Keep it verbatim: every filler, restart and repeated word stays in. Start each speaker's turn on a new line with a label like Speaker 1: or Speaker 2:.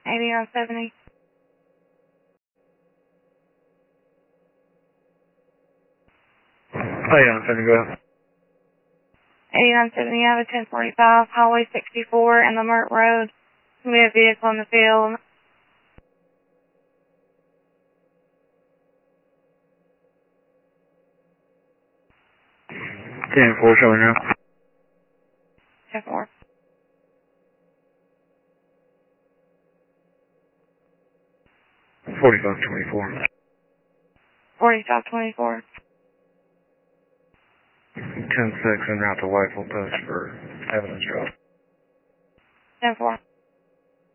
Speaker 1: eighty-nine seventy.
Speaker 2: eighty-nine seventy, go ahead.
Speaker 1: eighty-nine seventy out of ten forty-five, Highway sixty-four and the Mert Road. We have a vehicle in the field.
Speaker 2: ten four showing now.
Speaker 1: ten four.
Speaker 2: forty-five twenty-four.
Speaker 1: forty-five twenty-four.
Speaker 2: ten six and out to Whiteville Post for evidence drop.
Speaker 1: ten four.